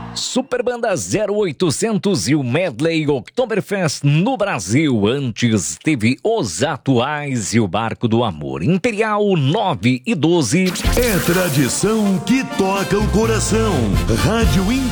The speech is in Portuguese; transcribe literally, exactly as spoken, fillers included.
Super Banda zero oitocentos e o Medley Oktoberfest no Brasil. Antes teve Os Atuais e o Barco do Amor. Imperial nove e doze. É tradição que toca o coração. Rádio